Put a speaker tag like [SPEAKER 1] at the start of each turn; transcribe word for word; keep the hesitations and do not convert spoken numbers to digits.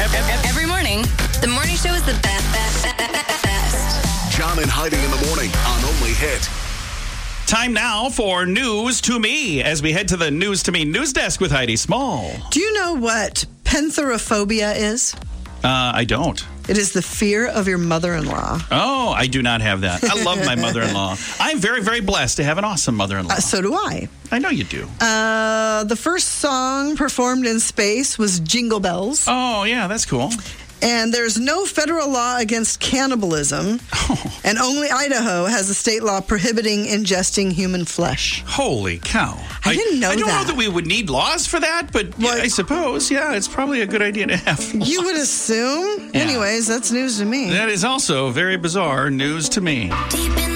[SPEAKER 1] Every morning, the morning show is the best, best, best, best.
[SPEAKER 2] John and Heidi in the morning on Only Hit.
[SPEAKER 3] Time now for News to Me as we head to the News to Me news desk with Heidi Small.
[SPEAKER 4] Do you know what penthorophobia is?
[SPEAKER 3] Uh, I don't.
[SPEAKER 4] It is the fear of your mother-in-law.
[SPEAKER 3] Oh, I do not have that. I love my mother-in-law. I'm very, very blessed to have an awesome mother-in-law.
[SPEAKER 4] Uh, so do I.
[SPEAKER 3] I know you do.
[SPEAKER 4] Uh, the first song performed in space was Jingle Bells.
[SPEAKER 3] Oh, yeah, that's cool.
[SPEAKER 4] And there's no federal law against cannibalism.
[SPEAKER 3] Oh.
[SPEAKER 4] And only Idaho has a state law prohibiting ingesting human flesh.
[SPEAKER 3] Holy cow.
[SPEAKER 4] I didn't know
[SPEAKER 3] I don't
[SPEAKER 4] that.
[SPEAKER 3] know that we would need laws for that, but
[SPEAKER 4] Well,
[SPEAKER 3] yeah, I suppose, yeah, it's probably a good idea to have.
[SPEAKER 4] You would assume?
[SPEAKER 3] Yeah.
[SPEAKER 4] Anyways, that's news to me.
[SPEAKER 3] That is also very bizarre news to me.
[SPEAKER 1] Deep in